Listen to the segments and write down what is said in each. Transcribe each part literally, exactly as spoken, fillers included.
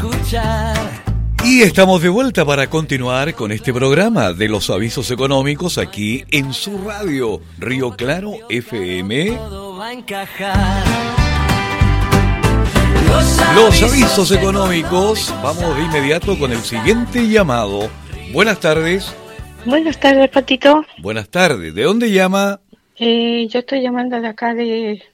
escuchar. Y estamos de vuelta para continuar con este programa de los avisos económicos aquí en su radio, Río Claro F M. Todo va a encajar. Los avisos económicos, vamos de inmediato con el siguiente llamado. Buenas tardes. Buenas tardes, Patito. Buenas tardes. ¿De dónde llama? Eh, yo estoy llamando de acá de...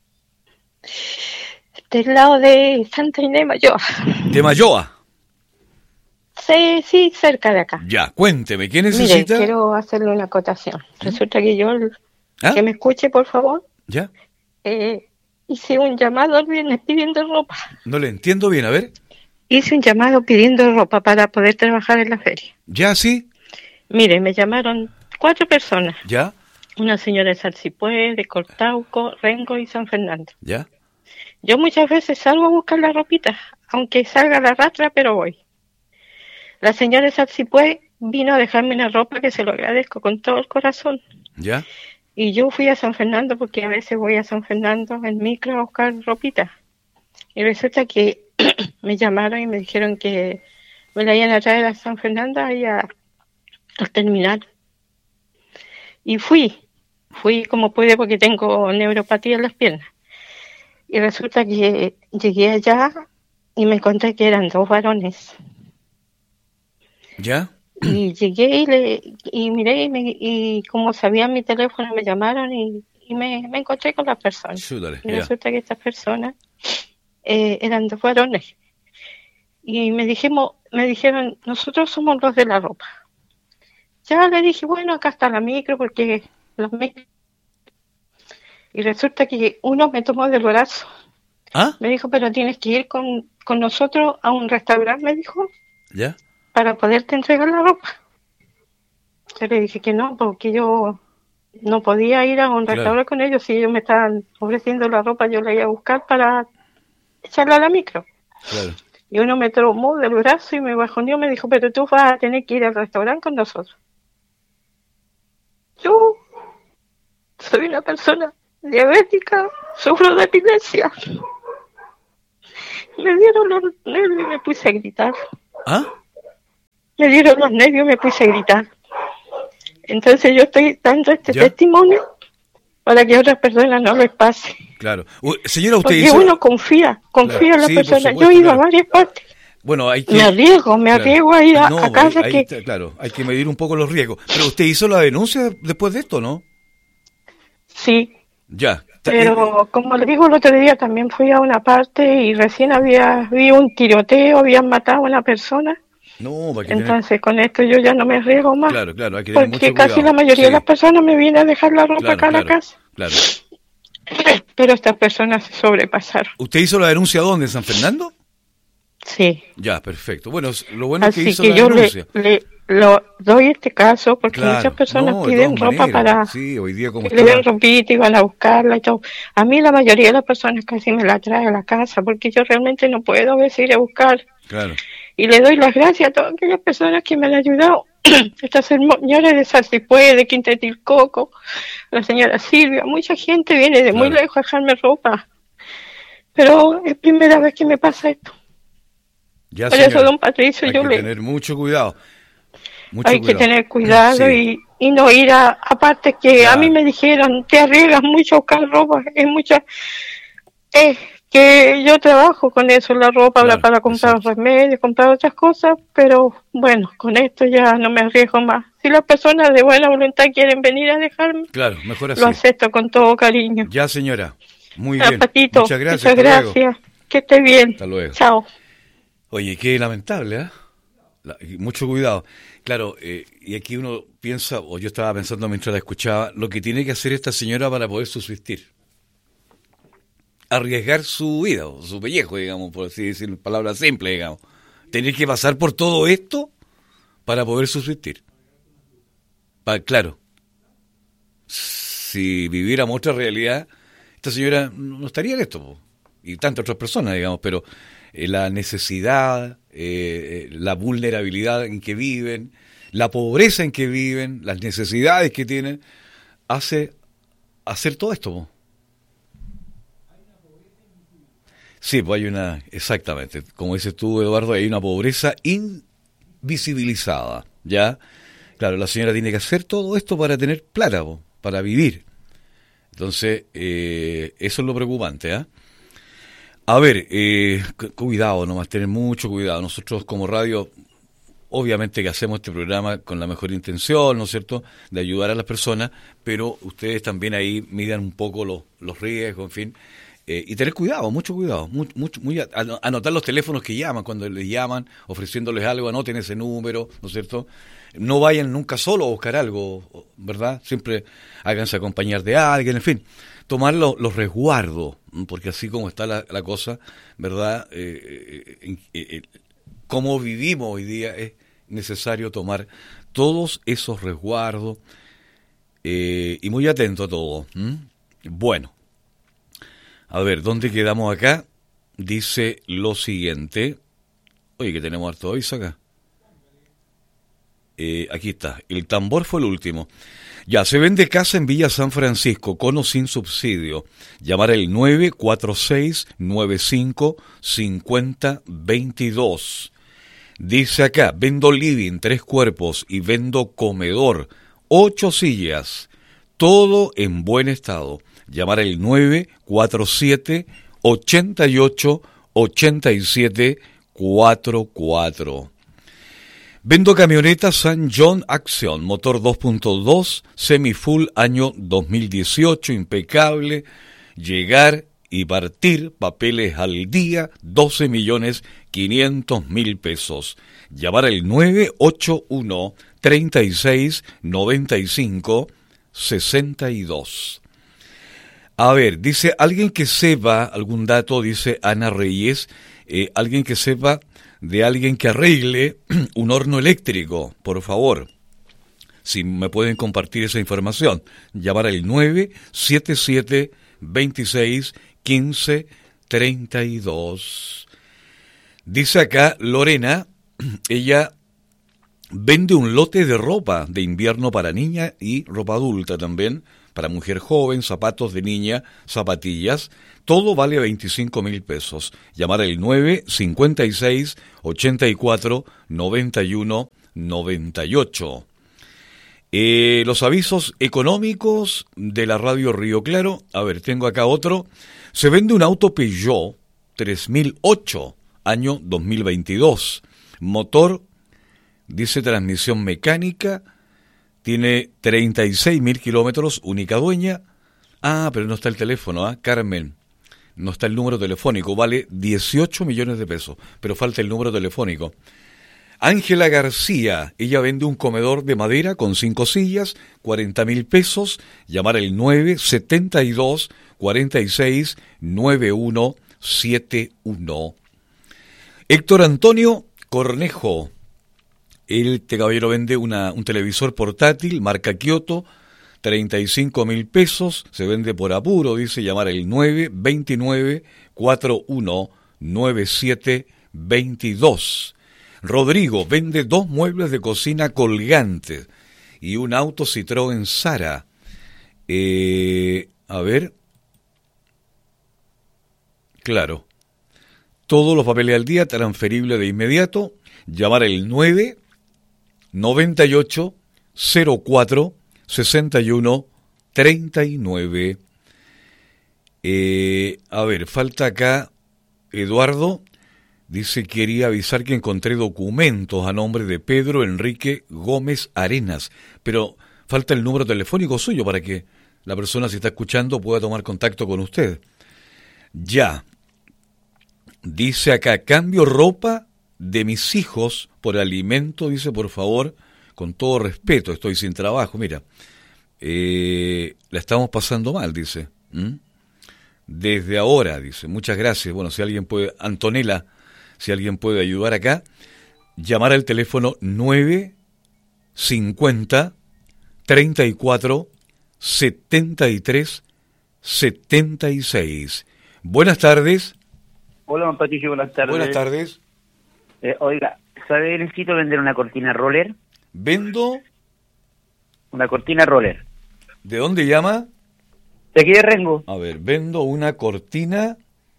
del lado de Santa Inés de Mayoa. De Mayoa. Sí, sí, cerca de acá. Ya, cuénteme, ¿qué Mire, necesita? quiero hacerle una acotación. Resulta que yo, ¿Ah? que me escuche, por favor, ¿Ya? eh, hice un llamado el viernes pidiendo ropa. No le entiendo bien, a ver. Hice un llamado pidiendo ropa para poder trabajar en la feria. ¿Ya, sí? Mire, me llamaron cuatro personas. ¿Ya? Una señora de Salsipué, de Cortauco, Rengo y San Fernando. ¿Ya? Yo muchas veces salgo a buscar la ropita, aunque salga la rastra, pero voy. La señora Salsipué vino a dejarme una ropa que se lo agradezco con todo el corazón. ¿Ya? Y yo fui a San Fernando porque a veces voy a San Fernando en micro a buscar ropita. Y resulta que me llamaron y me dijeron que me la iban a traer a San Fernando y a, al terminal. Y fui, fui como pude porque tengo neuropatía en las piernas. Y resulta que llegué allá y me encontré que eran dos varones. ¿Ya? Y llegué y, le, y miré y, me, y como sabían mi teléfono me llamaron y, y me, me encontré con las personas. Chúdale, y ya. resulta que estas personas eh, eran dos varones. Y me dijimos, me dijeron, nosotros somos los de la ropa. Ya le dije, bueno, acá está la micro porque los micro. Y resulta que uno me tomó del brazo. ¿Ah? Me dijo, pero tienes que ir con, con nosotros a un restaurante, me dijo, ¿Ya? para poderte entregar la ropa. Yo le dije que no, porque yo no podía ir a un Claro. restaurante con ellos. Si ellos me estaban ofreciendo la ropa, yo la iba a buscar para echarla a la micro. Claro. Y uno me tomó del brazo y me bajoneó, me dijo, pero tú vas a tener que ir al restaurante con nosotros. Yo soy una persona diabética, sufro de epilepsia. Me dieron los nervios y me puse a gritar. ¿Ah? Me dieron los nervios y me puse a gritar. Entonces yo estoy dando este ¿Ya? testimonio para que otras personas no les pase. Claro. U- señora, usted Porque hizo... uno confía, confía Claro, en la sí, por persona. supuesto, Yo he ido claro. a varias partes. Bueno, hay que... Me arriesgo, me Claro. arriesgo a ir a, No, a casa ahí- ahí que... está, claro, hay que medir un poco los riesgos. Pero usted hizo la denuncia después de esto, ¿no? Sí, Ya. Ta- pero como le digo el otro día, también fui a una parte y recién había vi un tiroteo, habían matado a una persona. No, para que tener... Entonces con esto yo ya no me arriesgo más. Claro, claro, hay que tener Porque mucho casi cuidado. la mayoría Sí, de las personas me vienen a dejar la ropa claro, acá a la claro, casa. claro. Pero estas personas se sobrepasaron. ¿Usted hizo la denuncia dónde? ¿En San Fernando? Sí. Ya, perfecto. Bueno, lo bueno es que Así hizo que la yo le, denuncia. le lo doy este caso porque Claro. muchas personas No, de piden todas ropa maneras. para Sí, hoy día como que le den está... ropita y van a buscarla y todo. A mí la mayoría de las personas casi me la traen a la casa porque yo realmente no puedo a veces ir a buscar. Claro. Y le doy las gracias a todas aquellas personas que me han ayudado. Estas señoras de Salsipué, de Quinta de Tilcoco, la señora Silvia, mucha gente viene de muy Claro. lejos a dejarme ropa. Pero es primera vez que me pasa esto. Ya, Por señora, eso, don Patricio, hay yo que le... tener mucho cuidado. Mucho Hay cuidado. que tener cuidado Sí. y, y no ir a... Aparte que Claro. a mí me dijeron, te arriesgas mucho a buscar ropa, es mucha... Es que yo trabajo con eso, la ropa, Claro, para comprar exacto. remedios, comprar otras cosas, pero bueno, con esto ya no me arriesgo más. Si las personas de buena voluntad quieren venir a dejarme, Claro, mejor así. lo acepto con todo cariño. Ya, señora. Muy Ah, bien. Patito, Muchas gracias. muchas Hasta luego. gracias. Que esté bien. Hasta luego. Chao. Oye, qué lamentable, ¿eh? La- y mucho cuidado. Claro, eh, y aquí uno piensa, o yo estaba pensando mientras la escuchaba, lo que tiene que hacer esta señora para poder subsistir. Arriesgar su vida, o su pellejo, digamos, por así decir, palabras simples, digamos. Tener que pasar por todo esto para poder subsistir. Pa- claro, si viviéramos otra realidad, esta señora no estaría en esto, po. Y tantas otras personas, digamos, pero eh, la necesidad, eh, eh, la vulnerabilidad en que viven, la pobreza en que viven, las necesidades que tienen, hace hacer todo esto, po. Sí, pues hay una, exactamente, como dices tú, Eduardo, hay una pobreza invisibilizada, ¿ya? Claro, la señora tiene que hacer todo esto para tener plata, po, para vivir. Entonces, eh, eso es lo preocupante, ¿ah? A ver, eh, cu- cuidado nomás, tener mucho cuidado. Nosotros como radio, obviamente que hacemos este programa con la mejor intención, ¿no es cierto?, de ayudar a las personas, pero ustedes también ahí midan un poco los, los riesgos, en fin, eh, y tener cuidado, mucho cuidado, mucho, mucho, muy a- ano- anotar los teléfonos que llaman, cuando les llaman, ofreciéndoles algo, anoten ese número, ¿no es cierto? No vayan nunca solo a buscar algo, ¿verdad? Siempre háganse acompañar de alguien, en fin, tomar lo- los resguardos, porque así como está la, la cosa, ¿verdad?, Eh, eh, eh, eh, cómo vivimos hoy día, es necesario tomar todos esos resguardos, eh, y muy atento a todo. ¿M? Bueno, a ver, ¿dónde quedamos acá? Dice lo siguiente. Oye, que tenemos harto aviso acá. Eh, aquí está, el tambor fue el último. Ya, se vende casa en Villa San Francisco, con o sin subsidio. Llamar el nueve cuatro seis nueve cinco cinco cero dos dos. Dice acá, vendo living, tres cuerpos, y vendo comedor, ocho sillas, todo en buen estado. Llamar el nueve cuatro siete ocho ocho ocho siete cuatro cuatro. Vendo camioneta San John Action, motor dos punto dos, semi-full, año dos mil dieciocho, impecable, llegar y partir, papeles al día, doce millones quinientos mil pesos. Llamar al nueve ocho uno, treinta y seis, noventa y cinco, sesenta y dos. A ver, dice, alguien que sepa, algún dato, dice Ana Reyes, eh, alguien que sepa de alguien que arregle un horno eléctrico, por favor. Si me pueden compartir esa información, llamar al nueve siete siete, veintiséis, quince, treinta y dos. Dice acá Lorena, ella vende un lote de ropa de invierno para niña y ropa adulta también, para mujer joven, zapatos de niña, zapatillas. Todo vale veinticinco mil pesos. Llamar al nueve cincuenta y seis, ochenta y cuatro, noventa y uno, noventa y ocho. Eh, los avisos económicos de la radio Río Claro. A ver, tengo acá otro. Se vende un auto Peugeot tres mil ocho, año dos mil veintidós. Motor, dice transmisión mecánica, tiene treinta y seis mil kilómetros, única dueña. Ah, pero no está el teléfono, ¿ah? Carmen, no está el número telefónico, vale dieciocho millones de pesos, pero falta el número telefónico. Ángela García, ella vende un comedor de madera con cinco sillas, cuarenta mil pesos, llamar al nueve setenta y dos, cuarenta y seis, noventa y uno setenta y uno. Héctor Antonio Cornejo, este caballero vende una, un televisor portátil, marca Kioto, treinta y cinco mil pesos, se vende por apuro, dice, llamar al nueve veintinueve, cuarenta y uno, noventa y siete, veintidós. Rodrigo vende dos muebles de cocina colgantes y un auto Citroën Sara. Eh, a ver. Claro. Todos los papeles al día, transferible de inmediato. Llamar al nueve noventa y ocho, cero cuatro, sesenta y uno, treinta y nueve. Eh, a ver, falta acá Eduardo. Dice, quería avisar que encontré documentos a nombre de Pedro Enrique Gómez Arenas, pero falta el número telefónico suyo para que la persona, si está escuchando, pueda tomar contacto con usted. Ya. Dice acá, cambio ropa de mis hijos por alimento, dice, por favor, con todo respeto, estoy sin trabajo, mira, eh, la estamos pasando mal, dice. ¿Mm? Desde ahora, dice, muchas gracias. Bueno, si alguien puede, Antonella, si alguien puede ayudar acá, llamar al teléfono nueve cincuenta, treinta y cuatro, setenta y tres, setenta y seis. Buenas tardes. Hola, don Patricio, buenas tardes. Buenas tardes. Eh, oiga, ¿sabe? Necesito vender una cortina roller. Vendo. Una cortina roller. ¿De dónde llama? ¿De aquí de Rengo? A ver, vendo una cortina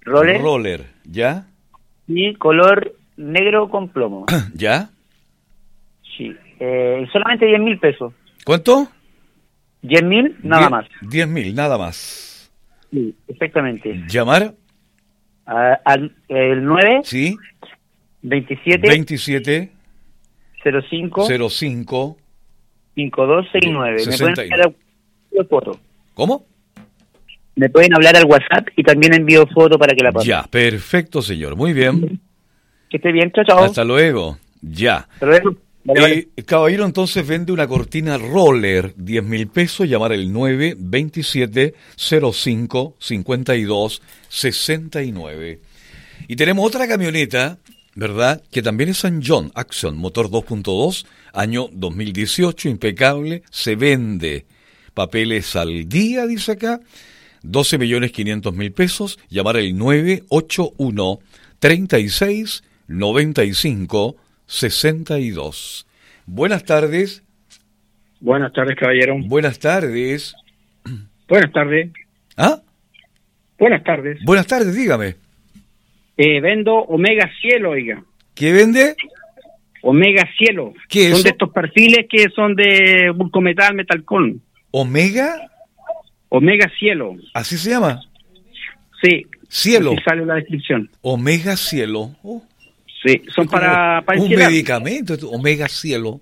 roller, Roller, ¿ya? y color negro con plomo. ¿Ya? Sí. Eh, solamente diez mil pesos. ¿Cuánto? diez mil, nada Die- más. diez mil, nada más. Sí, exactamente. ¿Llamar? A- al el nueve Sí. veintisiete veintisiete cero cinco cero cinco. cinco dos seis nueve. Me pueden sesenta y enviar al- foto. ¿Cómo? Me pueden hablar al WhatsApp y también envío foto para que la pasen. Ya, perfecto, señor. Muy bien. Que esté bien, chao, chao. Hasta luego. Ya. Hasta luego. Vale, vale. Eh, caballero, entonces vende una cortina roller, diez mil pesos, llamar el nueve veintisiete cero cinco cincuenta y dos sesenta y nueve. Y tenemos otra camioneta, ¿verdad? Que también es San John Action, motor dos punto dos, año dos mil dieciocho, impecable, se vende. Papeles al día, dice acá, doce millones quinientos mil pesos, llamar el nueve ocho uno treinta y seis noventa y cinco sesenta y dos. Buenas tardes. Buenas tardes, caballero. Buenas tardes. Buenas tardes. ¿Ah? Buenas tardes. Buenas tardes, dígame. Eh, vendo Omega Cielo, oiga. ¿Qué vende? Omega Cielo. ¿Qué es Son eso? de estos perfiles que son de Vulcometal Metalcon. ¿Omega? Omega Cielo. ¿Así se llama? Sí. Cielo. Así sale la descripción. Omega Cielo. Oh, Sí, son para, para un encerar. medicamento, esto, Omega Cielo.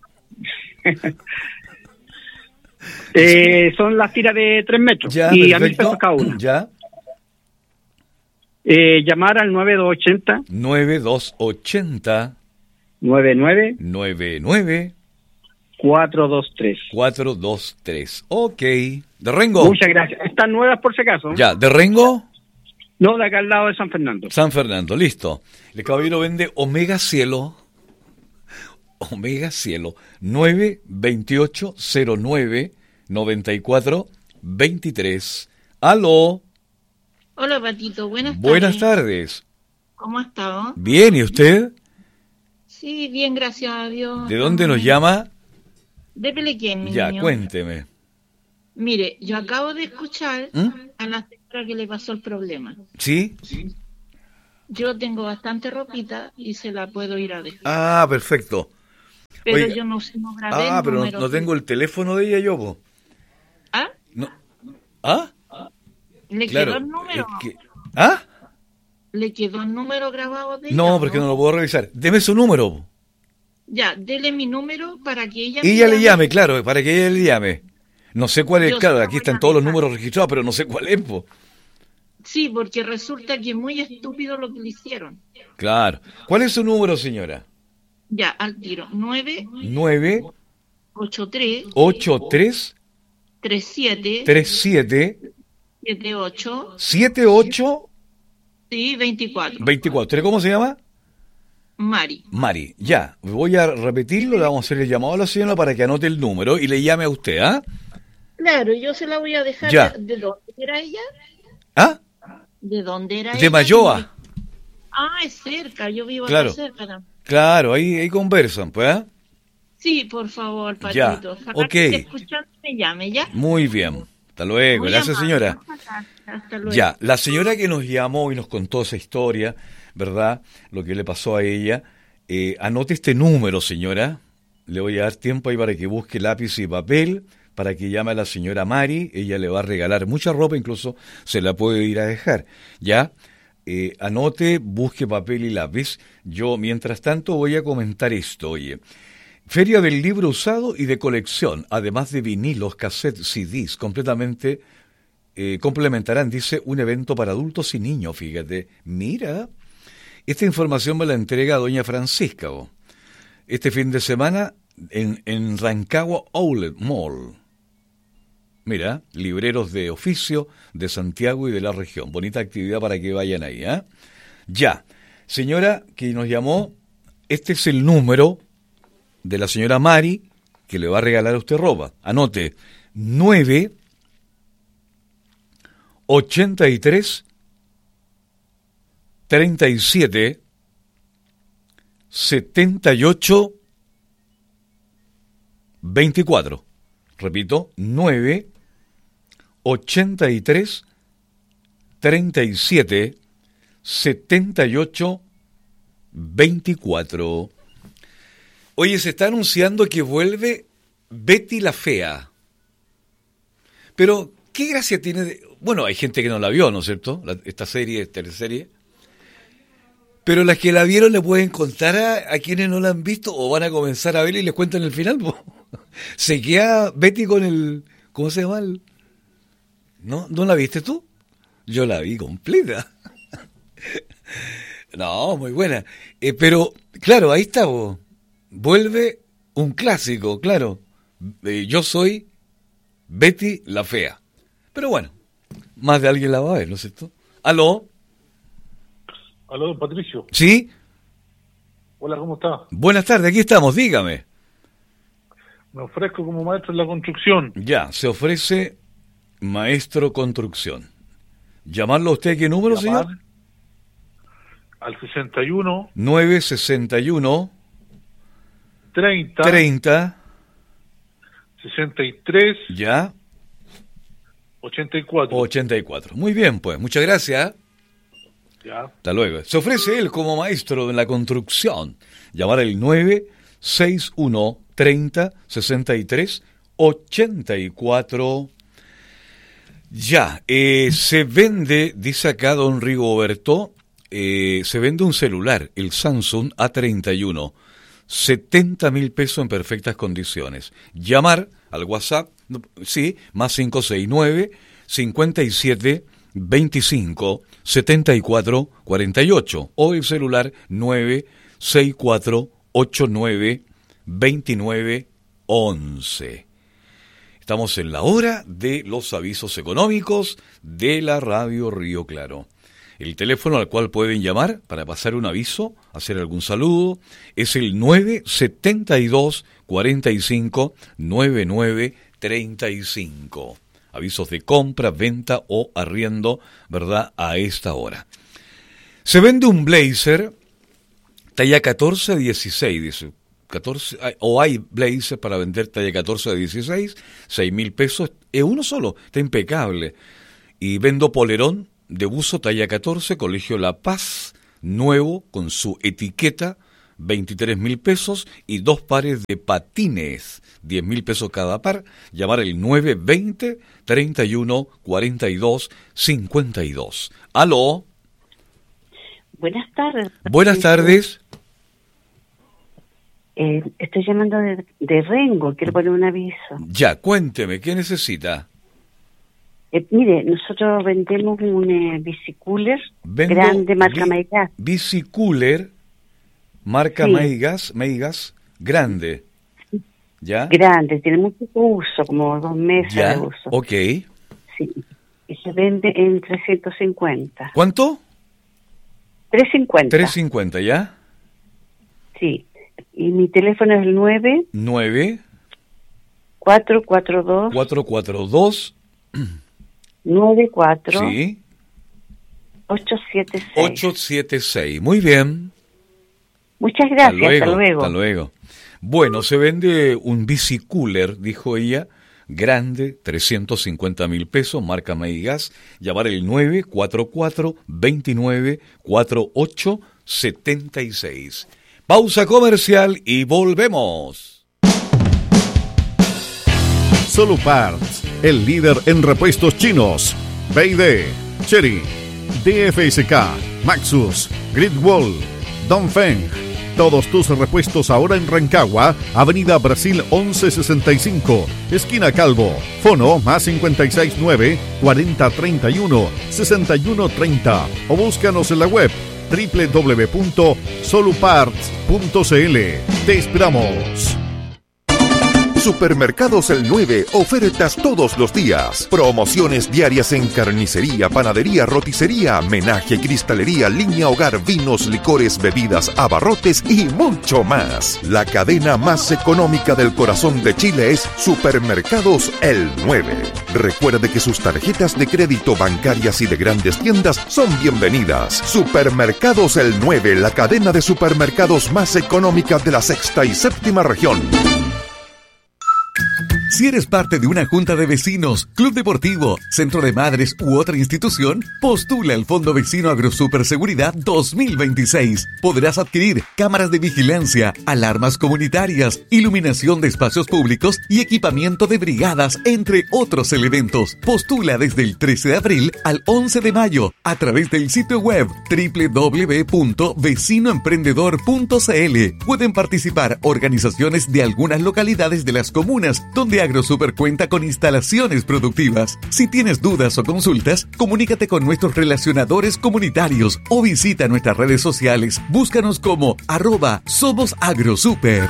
Eh, son las tiras de tres metros. Ya, y a mil perfecto. pesos cada una. Ya. Eh, llamar al nueve dos ochenta nueve dos ochenta nueve nueve nueve nueve cuatro dos tres. cuatro dos tres. Ok. ¿De Rengo? Muchas gracias. Están nuevas por si acaso. Ya, ¿de Rengo? No, de acá al lado de San Fernando. San Fernando, listo. El caballero vende Omega Cielo. Omega Cielo. nueve veintiocho cero nueve noventa y cuatro veintitrés. Aló. Hola, Patito. Buenas tardes. Buenas tardes. ¿Cómo ha estado? Bien, ¿y usted? Sí, bien, gracias a Dios. ¿De dónde nos Estamos llama? bien. De Pelequén, mi Ya, niño. cuénteme. Mire, yo acabo de escuchar ¿Mm? a la señora que le pasó el problema. ¿Sí? Yo tengo bastante ropita y se la puedo ir a dejar. Ah, perfecto. Pero oiga. yo no, no grabé Ah, el pero no, número. no tengo el teléfono de ella yo, po. ¿Ah? No. ¿Ah? ¿Le Claro. quedó el número? es que- ¿Ah? ¿Le quedó el número grabado de ella? No, o porque no lo puedo revisar. Deme su número, po. Ya, dele mi número para que ella... me Ella le llame, claro, para que ella le llame. No sé cuál es, Yo claro, se lo aquí voy están a todos los dejar. números registrados, pero no sé cuál es, po. Sí, porque resulta que es muy estúpido lo que le hicieron. Claro. ¿Cuál es su número, señora? Ya, al tiro. nueve nueve ocho tres ocho tres tres siete tres siete siete ocho siete ocho sí, veinticuatro. veinticuatro. ¿Cómo se llama? Mari. Mari. Ya, voy a repetirlo, le vamos a hacer el llamado a la señora para que anote el número y le llame a usted, ¿ah? Claro, yo se la voy a dejar. Ya. ¿De dónde era ella? ¿Ah? ¿De dónde era ella? De Mayoa. Ah, es cerca, yo vivo Claro. acá cerca. también. Claro, ahí, ahí conversan, pues, ¿ah? Sí, por favor, Ya, Patito. Ojalá ok. que esté escuchando me llame, ¿ya? Muy bien. Hasta luego. Muy Gracias, amable. señora. Hasta luego. Ya, la señora que nos llamó y nos contó esa historia, ¿verdad? Lo que le pasó a ella. Eh, anote este número, señora. Le voy a dar tiempo ahí para que busque lápiz y papel, para que llame a la señora Mari. Ella le va a regalar mucha ropa, incluso se la puede ir a dejar. ¿Ya? Eh, anote, busque papel y lápiz. Yo, mientras tanto, voy a comentar esto, oye. Feria del libro usado y de colección, además de vinilos, cassettes, C Ds, completamente eh, complementarán, dice, un evento para adultos y niños, fíjate. Mira, esta información me la entrega doña Francisca, oh. Este fin de semana en, en Rancagua Outlet Mall. Mira, libreros de oficio de Santiago y de la región. Bonita actividad para que vayan ahí, ¿eh? Ya, señora que nos llamó, este es el número de la señora Mari, que le va a regalar a usted ropa. Anote, nueve ochenta y tres treinta y siete setenta y ocho veinticuatro. Repito, nueve ochenta y tres treinta y siete setenta y ocho veinticuatro. Oye, se está anunciando que vuelve Betty la Fea. Pero, ¿qué gracia tiene? De... Bueno, hay gente que no la vio, ¿no es cierto? La, esta serie, esta teleserie. Pero las que la vieron le pueden contar a, a quienes no la han visto o van a comenzar a verla y les cuentan el final. Po. Se queda Betty con el... ¿Cómo se llama? El... ¿No? ¿No la viste tú? Yo la vi completa. No, muy buena. Eh, pero, claro, ahí está, vos. Vuelve un clásico, claro. Eh, yo soy Betty la Fea. Pero bueno, más de alguien la va a ver, ¿no es cierto? ¿Aló? Aló, don Patricio. ¿Sí? Hola, ¿cómo está? Buenas tardes, aquí estamos, dígame. Me ofrezco como maestro en la construcción. Ya, se ofrece maestro construcción. ¿Llamarlo a usted qué número, Llamar señor? Al sesenta y uno, nueve sesenta y uno, treinta, treinta, sesenta y tres, ya, ochenta y cuatro. ochenta y cuatro. Muy bien, pues, muchas gracias. Ya. Hasta luego. Se ofrece él como maestro de la construcción. Llamar al nueve seis uno, treinta, sesenta y tres, ochenta y cuatro. Ya, eh, se vende, dice acá don Rigoberto, eh, se vende un celular, el Samsung A treinta y uno, setenta mil pesos en perfectas condiciones. Llamar al WhatsApp, sí, más cinco seis nueve, cincuenta y siete, veinticinco, setenta y cuatro, cuarenta y ocho, o el celular nueve seis cuatro, ochenta y nueve, veintinueve, once. Estamos en la hora de los avisos económicos de la Radio Río Claro. El teléfono al cual pueden llamar para pasar un aviso, hacer algún saludo, es el nueve setenta y dos, cuarenta y cinco, noventa y nueve, treinta y cinco. Avisos de compra, venta o arriendo, ¿verdad?, a esta hora. Se vende un blazer talla catorce a dieciséis, dice. catorce, o hay blazers para vender talla catorce a dieciséis, seis mil pesos, es uno solo, está impecable. Y vendo polerón de buzo talla catorce, Colegio La Paz, nuevo, con su etiqueta, veintitrés mil pesos, y dos pares de patines, diez mil pesos cada par. Llamar el nueve veinte, treinta y uno, cuarenta y dos, cincuenta y dos. ¿Aló? Buenas tardes. Buenas tardes. Eh, estoy llamando de, de Rengo, quiero poner un aviso. Ya, cuénteme, ¿qué necesita? Eh, mire, nosotros vendemos un eh, bicicooler Vendo grande, marca bi- Maigas. Bicicooler, marca Sí. Maigas, Maigas, grande. ¿Ya? Grande, tiene mucho uso, como dos meses Ya, de uso. ok. Sí. Y se vende en trescientos cincuenta. ¿Cuánto? trescientos cincuenta. trescientos cincuenta, ¿ya? Sí. Y mi teléfono es el nueve nueve cuatro cuatro dos cuatro cuatro dos nueve cuatro sí, ocho siete seis. ocho siete seis. Muy bien. Muchas gracias, hasta luego. Hasta luego. Bueno, se vende un bicicooler, dijo ella, grande, trescientos cincuenta mil pesos, marca Maigas. Llamar el nueve cuatro cuatro, veintinueve, cuarenta y ocho, setenta y seis. Pausa comercial y volvemos. Solo Parts, el líder en repuestos chinos. B y D, Chery, D F S K, Maxus, Gridwall, Dongfeng. Todos tus repuestos ahora en Rancagua, Avenida Brasil once sesenta y cinco, esquina Calvo. Fono más cincuenta y seis nueve, cuarenta treinta y uno, sesenta y uno treinta. O búscanos en la web doble u doble u doble u punto soluparts punto c l. Te esperamos. Supermercados El nueve, ofertas todos los días. Promociones diarias en carnicería, panadería, roticería, menaje, cristalería, línea hogar, vinos, licores, bebidas, abarrotes y mucho más. La cadena más económica del corazón de Chile es Supermercados El nueve. Recuerde que sus tarjetas de crédito, bancarias y de grandes tiendas son bienvenidas. Supermercados El nueve, la cadena de supermercados más económica de la sexta y séptima región. Si eres parte de una junta de vecinos, club deportivo, centro de madres u otra institución, postula al Fondo Vecino AgroSuper Seguridad dos mil veintiséis. Podrás adquirir cámaras de vigilancia, alarmas comunitarias, iluminación de espacios públicos y equipamiento de brigadas, entre otros elementos. Postula desde el trece de abril al once de mayo a través del sitio web doble u doble u doble u punto vecino emprendedor punto c l. Pueden participar organizaciones de algunas localidades de las comunas donde AgroSuper cuenta con instalaciones productivas. Si tienes dudas o consultas, comunícate con nuestros relacionadores comunitarios o visita nuestras redes sociales. Búscanos como arroba Somos AgroSuper.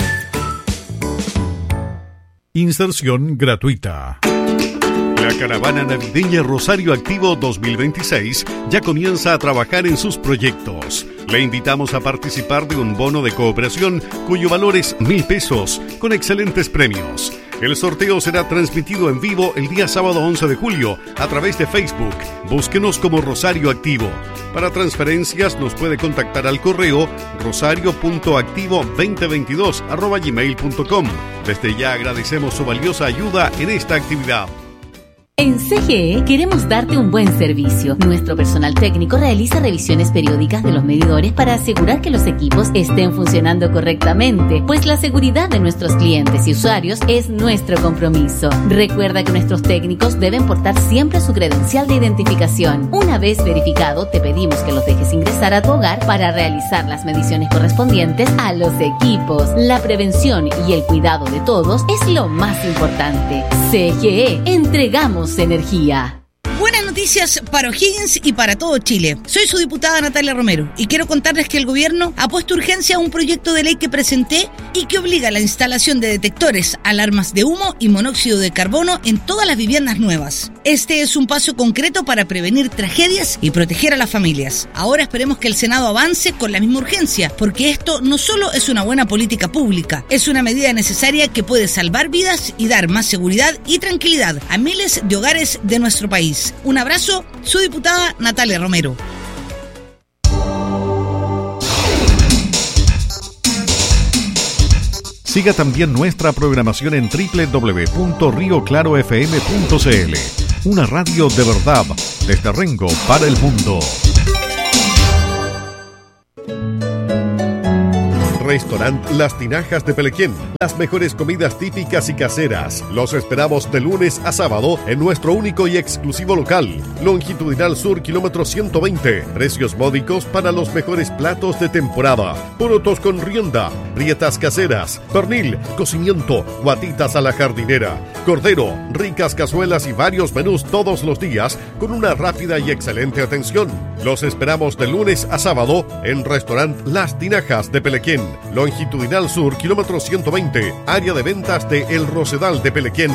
Inserción gratuita. La caravana navideña Rosario Activo dos mil veintiséis ya comienza a trabajar en sus proyectos. Le invitamos a participar de un bono de cooperación cuyo valor es mil pesos, con excelentes premios. El sorteo será transmitido en vivo el día sábado once de julio a través de Facebook. Búsquenos como Rosario Activo. Para transferencias nos puede contactar al correo rosario punto activo dos mil veintidós arroba gmail punto com. Desde ya agradecemos su valiosa ayuda en esta actividad. En C G E queremos darte un buen servicio. Nuestro personal técnico realiza revisiones periódicas de los medidores para asegurar que los equipos estén funcionando correctamente, pues la seguridad de nuestros clientes y usuarios es nuestro compromiso. Recuerda que nuestros técnicos deben portar siempre su credencial de identificación. Una vez verificado, te pedimos que los dejes ingresar a tu hogar para realizar las mediciones correspondientes a los equipos. La prevención y el cuidado de todos es lo más importante. C G E, entregamos energía. Buenas noticias para O'Higgins y para todo Chile. Soy su diputada Natalia Romero y quiero contarles que el gobierno ha puesto urgencia a un proyecto de ley que presenté y que obliga a la instalación de detectores, alarmas de humo y monóxido de carbono en todas las viviendas nuevas. Este es un paso concreto para prevenir tragedias y proteger a las familias. Ahora esperemos que el Senado avance con la misma urgencia, porque esto no solo es una buena política pública, es una medida necesaria que puede salvar vidas y dar más seguridad y tranquilidad a miles de hogares de nuestro país. Un abrazo, su diputada Natalia Romero. Siga también nuestra programación en doble u doble u doble u punto río claro f m punto c l. Una radio de verdad, desde Rengo para el mundo. Restaurant Las Tinajas de Pelequén. Las mejores comidas típicas y caseras. Los esperamos de lunes a sábado en nuestro único y exclusivo local. Longitudinal Sur, kilómetro ciento veinte. Precios módicos para los mejores platos de temporada. Porotos con rienda, prietas caseras, pernil, cocimiento, guatitas a la jardinera, cordero, ricas cazuelas y varios menús todos los días con una rápida y excelente atención. Los esperamos de lunes a sábado en Restaurant Las Tinajas de Pelequén. Longitudinal Sur, kilómetro ciento veinte, área de ventas de El Rosedal de Pelequén.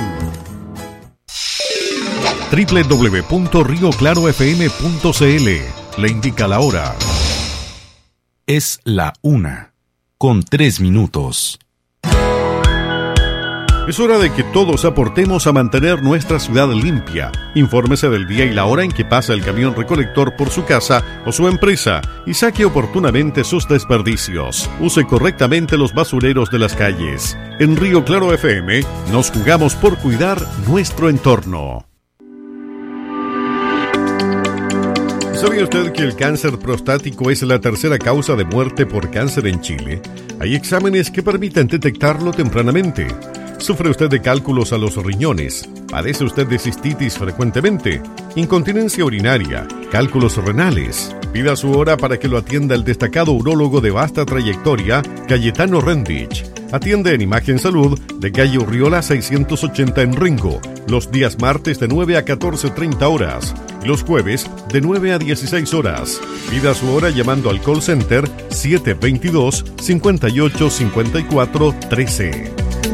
doble u doble u doble u punto río claro f m punto c l. Le indica la hora. Es la una, con tres minutos. Es hora de que todos aportemos a mantener nuestra ciudad limpia. Infórmese del día y la hora en que pasa el camión recolector por su casa o su empresa y saque oportunamente sus desperdicios. Use correctamente los basureros de las calles. En Río Claro F M nos jugamos por cuidar nuestro entorno. ¿Sabía usted que el cáncer prostático es la tercera causa de muerte por cáncer en Chile? Hay exámenes que permiten detectarlo tempranamente. ¿Sufre usted de cálculos a los riñones? ¿Padece usted de cistitis frecuentemente? ¿Incontinencia urinaria? ¿Cálculos renales? Pida su hora para que lo atienda el destacado urólogo de vasta trayectoria, Cayetano Rendich. Atiende en Imagen Salud de calle Urriola seiscientos ochenta en Rengo, los días martes de nueve a catorce treinta horas y los jueves de nueve a dieciséis horas. Pida su hora llamando al call center siete veintidós, cincuenta y ocho, cincuenta y cuatro, trece.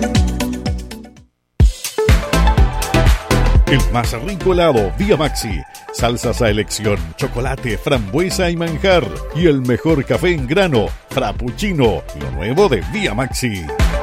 El más rico helado, Vía Maxi. Salsas a elección, chocolate, frambuesa y manjar. Y el mejor café en grano, Frappuccino, lo nuevo de Vía Maxi.